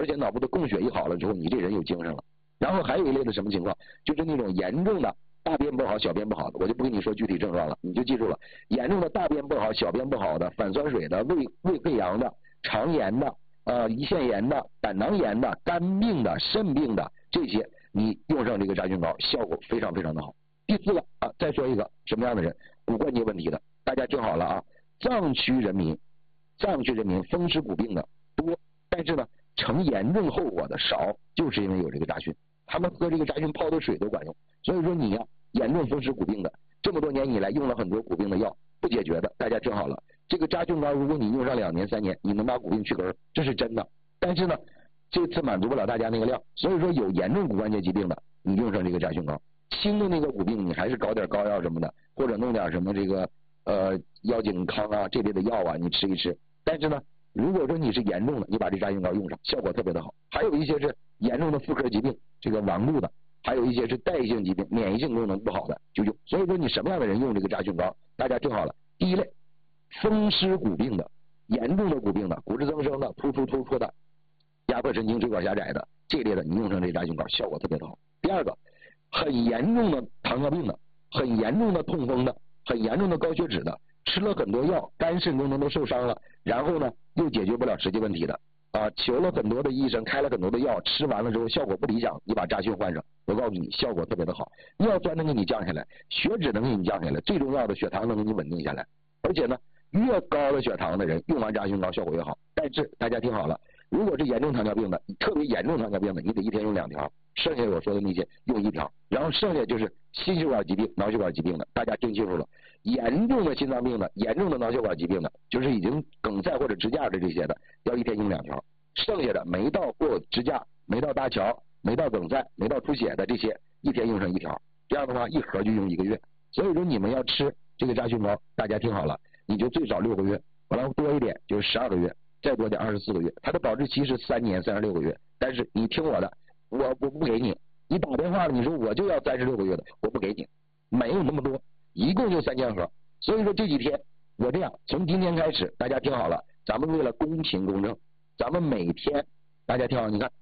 而且脑部的供血一好了之后，你这人有精神了。然后还有一类的什么情况，就是那种严重的大便不好、小便不好的，我就不跟你说具体症状了，你就记住了，严重的大便不好、小便不好的、反酸水的、胃溃疡的、肠炎的、胰腺炎的、胆囊炎的、肝病的、肾病的，这些你用上这个扎菌膏，效果非常非常的好。第4个再说一个什么样的人，骨关节问题的，大家听好了啊，脏区人民风湿骨病的多，但是呢成严重后果的少，就是因为有这个扎菌，他们喝这个扎菌泡的水都管用。所以说你呀，严重风湿骨病的，这么多年以来用了很多骨病的药不解决的，大家听好了，这个扎菌膏如果你用上2年3年，你能把骨病去根，这是真的。但是呢这次满足不了大家那个量，所以说有严重骨关节疾病的，你用上这个扎菌膏，轻的那个骨病你还是搞点膏药什么的，或者弄点什么这个腰颈康啊这类的药啊你吃一吃。但是呢如果说你是严重的，你把这扎菌膏用上，效果特别的好。还有一些是严重的妇科疾病，这个顽固的，还有一些是代谢性疾病，免疫性功能不好的就用。所以说你什么样的人用这个扎菌膏，大家听好了，第一类风湿骨病的，严重的骨病的，骨质增生的，突出的，压迫神经椎管狭窄的，这类的你用上这扎菌膏效果特别的好。第二个很严重的糖尿病的，很严重的痛风的，很严重的高血脂的，吃了很多药，肝肾功能都受伤了，然后呢又解决不了实际问题的求了很多的医生，开了很多的药，吃完了之后效果不理想，你把扎菌换上，我告诉你效果特别的好，尿酸能给你降下来，血脂能给你降下来，最重要的血糖能给你稳定下来。而且呢越高的血糖的人用完扎菌膏效果越好。但是大家听好了，如果是严重糖尿病的，特别严重糖尿病的，你得一天用2条，剩下我说的那些用1条，然后剩下就是心血管疾病、脑血管疾病的，大家听清楚了，严重的心脏病的、严重的脑血管疾病的，就是已经梗塞或者支架的这些的，要一天用2条，剩下的没到过支架、没到搭桥、没到梗塞、没到出血的这些，一天用上1条，这样的话1盒就用1个月。所以说你们要吃这个扎菌膏，大家听好了，你就最少6个月，完了多一点就是12个月，再多点24个月，它的保质期是3年36个月。但是你听我的，我不给你，你打电话了，你说我就要36个月的，我不给你，没有那么多，一共就3000盒。所以说这几天我这样，从今天开始，大家听好了，咱们为了公平公正，咱们每天大家听好，你看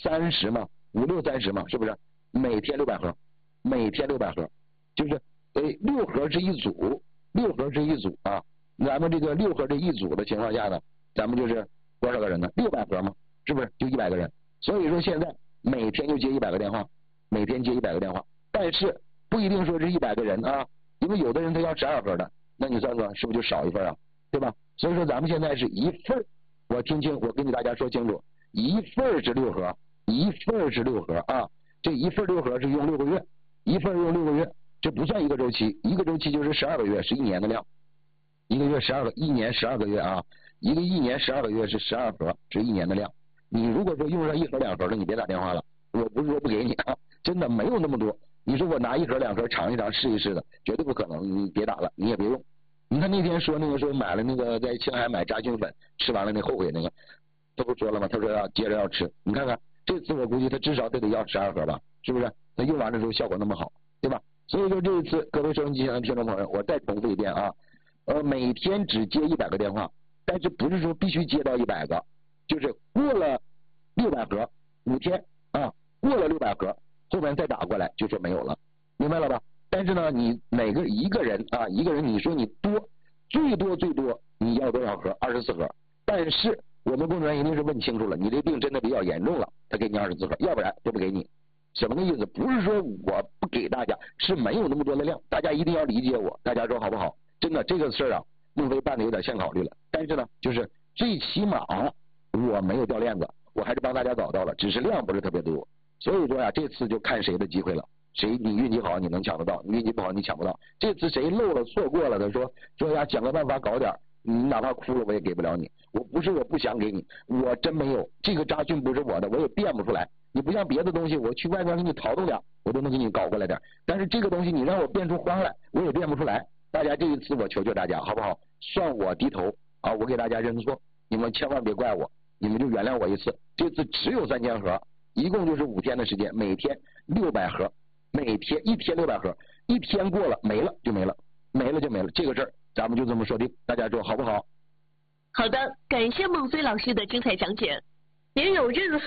30嘛，5、6、30嘛，是不是每天600盒，每天600盒，就是6盒是一组，6盒是一组啊。咱们这个6盒这一组的情况下呢，咱们就是多少个人呢？600盒嘛，是不是就100个人？所以说现在每天就接100个电话，每天接100个电话，但是不一定说是100个人啊，因为有的人他要12盒的，那你算算是不是就少一份啊？对吧？所以说咱们现在是一份，我听清，我跟你大家说清楚，一份是6盒，一份是6盒啊，这一份6盒是用6个月，一份用6个月，这不算一个周期，一个周期就是12个月，是1年的量。1个月12个，1年12个月啊，一年12个月是12盒，是1年的量。你如果说用上1盒2盒的，你别打电话了，我不是说不给你啊，真的没有那么多。你说我拿1盒2盒尝一尝试一试的，绝对不可能，你别打了，你也别用。你看那天说那个说买了那个在青海买扎菌粉，吃完了那后悔那个，他不说了吗？他说要接着要吃，你看看这次我估计他至少得要12盒吧，是不是？他用完的时候效果那么好，对吧？所以说这一次各位收音机前的听众朋友，我再重复一遍啊。每天只接100个电话，但是不是说必须接到100个，就是过了600盒5天啊，过了600盒后面再打过来就说没有了，明白了吧？但是呢你一个人你说你最多你要多少盒？24盒，但是我们工作人员一定是问清楚了，你这病真的比较严重了，他给你24盒，要不然就不给你。什么个意思？不是说我不给大家，是没有那么多的量，大家一定要理解我，大家说好不好？真的这个事啊，孟非办的有点先考虑了，但是呢就是最起码我没有掉链子，我还是帮大家找到了，只是量不是特别多。所以说呀，这次就看谁的机会了，谁你运气好你能抢得到，你运气不好你抢不到。这次谁漏了错过了的说呀想个办法搞点，你哪怕哭了我也给不了你。我不是我不想给你，我真没有，这个扎菌不是我的，我也变不出来。你不像别的东西，我去外面给你淘动点，我都能给你搞过来点，但是这个东西你让我变出花来，我也变不出来。大家这一次我求求大家好不好，算我低头啊，我给大家认错，你们千万别怪我，你们就原谅我一次。这次只有3000盒，一共就是5天的时间，每天600盒，每天一天600盒，一天过了没了就没了，没了就没了，这个事儿咱们就这么说定，大家说好不好？ 好的，感谢孟非老师的精彩讲解。您有任何